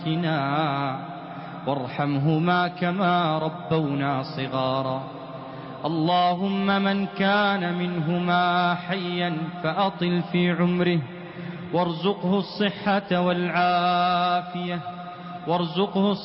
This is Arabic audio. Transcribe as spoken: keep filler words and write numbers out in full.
وارحمهما كما ربونا صغارا. اللهم من كان منهما حيا فأطل في عمره وارزقه الصحة والعافية وارزقه